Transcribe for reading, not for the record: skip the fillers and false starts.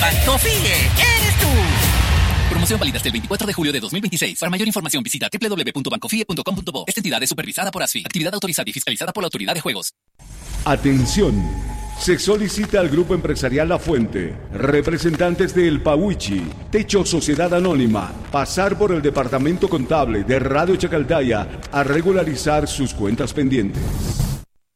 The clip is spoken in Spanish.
Bancofie, eres tú. Promoción válida hasta el 24 de julio de 2026. Para mayor información visita www.bancofie.com.bo. Esta entidad es supervisada por ASFI. Actividad autorizada y fiscalizada por la Autoridad de Juegos. Atención. Se solicita al Grupo Empresarial La Fuente, representantes de El Pauichi, Techo Sociedad Anónima, pasar por el Departamento Contable de Radio Chacaldaya a regularizar sus cuentas pendientes.